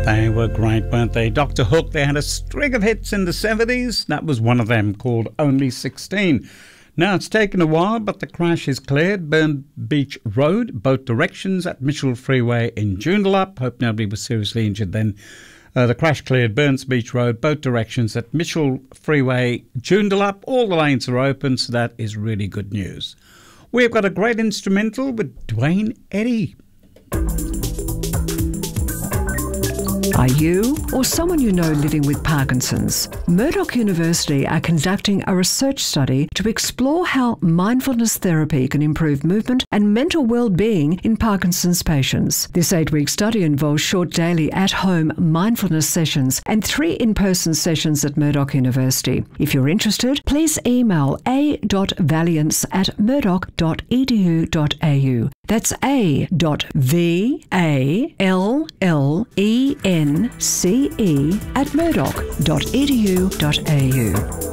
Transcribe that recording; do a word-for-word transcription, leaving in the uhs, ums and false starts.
They were great, weren't they? Doctor Hook, they had a string of hits in the seventies. That was one of them, called Only sixteen. Now, it's taken a while, but the crash is cleared. Burn Beach Road, both directions at Mitchell Freeway in Joondalup. Hope nobody was seriously injured then. Uh, the crash cleared Burns Beach Road, both directions at Mitchell Freeway, Joondalup. All the lanes are open, so that is really good news. We've got a great instrumental with Dwayne Eddy. Are you or someone you know living with Parkinson's? Murdoch University are conducting a research study to explore how mindfulness therapy can improve movement and mental well-being in Parkinson's patients. This eight-week study involves short daily at-home mindfulness sessions and three in-person sessions at Murdoch University. If you're interested, please email a dot valiance at murdoch dot e d u dot a u. That's a dot v a l l e n c e at murdoch dot e d u dot a u.